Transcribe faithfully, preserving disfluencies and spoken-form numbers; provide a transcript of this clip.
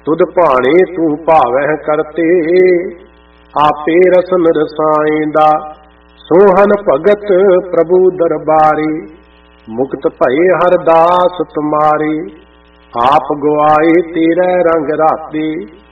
तुद भाणे तू भावह करते, आपे रसन रसाइंदा, सोहन भगत प्रभु दरबारी, मुक्त भये हर दास तुम्हारे, आप गुआए तेरे रंग राते,